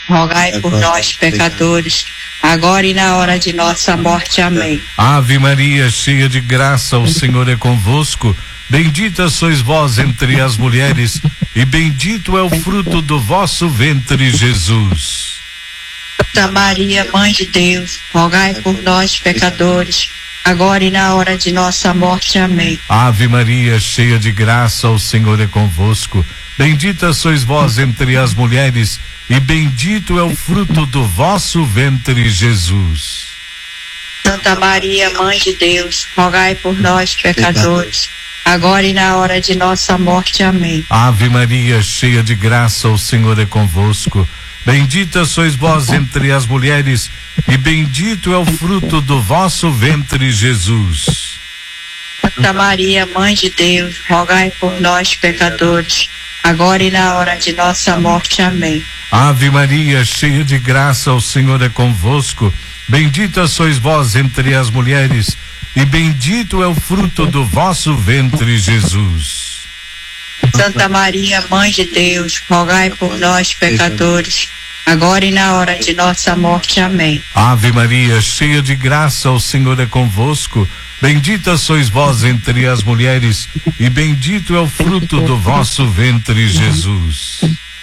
rogai por nós, pecadores, agora e na hora de nossa morte. Amém. Ave Maria, cheia de graça, o Senhor é convosco. Bendita sois vós entre as mulheres, e bendito é o fruto do vosso ventre, Jesus. Santa Maria, Mãe de Deus, rogai por nós, pecadores, agora e na hora de nossa morte. Amém. Ave Maria, cheia de graça, o Senhor é convosco. Bendita sois vós entre as mulheres, e bendito é o fruto do vosso ventre, Jesus. Santa Maria, Mãe de Deus, rogai por nós, pecadores, agora e na hora de nossa morte. Amém. Ave Maria, cheia de graça, o Senhor é convosco. Bendita sois vós entre as mulheres, e bendito é o fruto do vosso ventre, Jesus. Santa Maria, Mãe de Deus, rogai por nós, pecadores, agora e na hora de nossa morte. Amém. Ave Maria, cheia de graça, o Senhor é convosco. Bendita sois vós entre as mulheres, e bendito é o fruto do vosso ventre, Jesus. Santa Maria, Mãe de Deus, rogai por nós, pecadores, agora e na hora de nossa morte. Amém. Ave Maria, cheia de graça, o Senhor é convosco. Bendita sois vós entre as mulheres, e bendito é o fruto do vosso ventre, Jesus.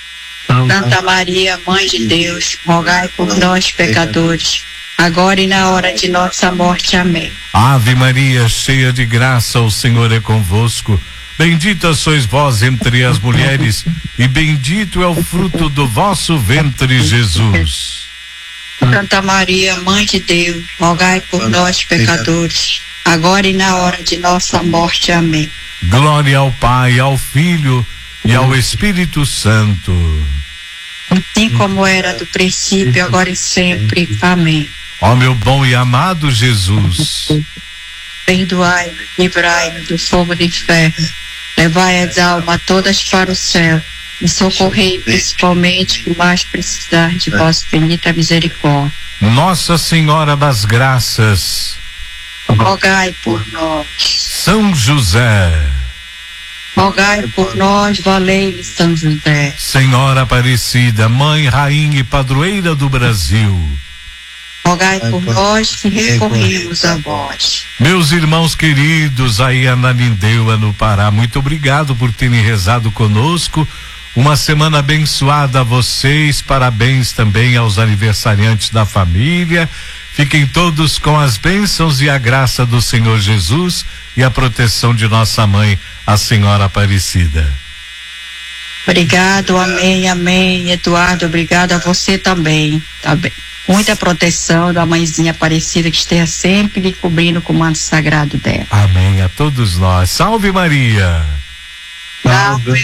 Santa Maria, Mãe de Deus, rogai por nós, pecadores, agora e na hora de nossa morte. Amém. Ave Maria, cheia de graça, o Senhor é convosco. Bendita sois vós entre as mulheres, e bendito é o fruto do vosso ventre, Jesus. Santa Maria, Mãe de Deus, rogai por nós, pecadores, agora e na hora de nossa morte. Amém. Glória ao Pai, ao Filho e ao Espírito Santo. Assim como era do princípio, agora e sempre. Amém. Ó meu bom e amado Jesus, perdoai-nos, livrai-nos do fogo do inferno, levai as almas todas para o céu e socorrei principalmente o mais precisar de vossa bendita misericórdia. Nossa Senhora das Graças, rogai por nós. São José, rogai por nós, valei São José. Senhora Aparecida, Mãe, Rainha e Padroeira do Brasil, rogai por nós que recorremos a vós. Meus irmãos queridos aí em Ananindeua, no Pará, muito obrigado por terem rezado conosco. Uma semana abençoada a vocês, parabéns também aos aniversariantes da família. Fiquem todos com as bênçãos e a graça do Senhor Jesus e a proteção de nossa mãe, a Senhora Aparecida. Obrigado, amém, amém. Eduardo, obrigado a você também, tá bem. Muita proteção da mãezinha Aparecida, que esteja sempre lhe cobrindo com o manto sagrado dela. Amém, a todos nós. Salve Maria! Salve